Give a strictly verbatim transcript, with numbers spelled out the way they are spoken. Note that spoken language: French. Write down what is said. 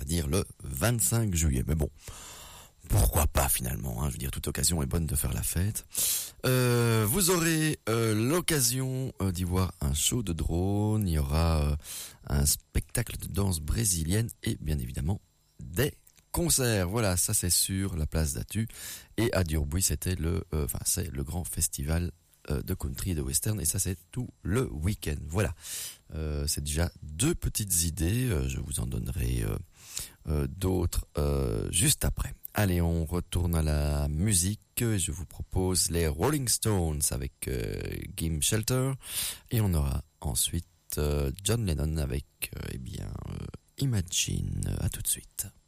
c'est-à-dire le vingt-cinq juillet. Mais bon, pourquoi pas finalement, hein, je veux dire, toute occasion est bonne de faire la fête. Euh, vous aurez euh, l'occasion euh, d'y voir un show de drone, il y aura euh, un spectacle de danse brésilienne et bien évidemment des concerts. Voilà, ça c'est sur la place d'Atu. Et à Durbuy, c'était le, euh, enfin c'est le grand festival euh, de country et de western, et ça c'est tout le week-end. Voilà, euh, c'est déjà deux petites idées. Euh, je vous en donnerai euh, euh, d'autres euh, juste après. Allez, on retourne à la musique. Je vous propose les Rolling Stones avec euh, Gimme Shelter, et on aura ensuite euh, John Lennon avec euh, eh bien euh, Imagine. À tout de suite.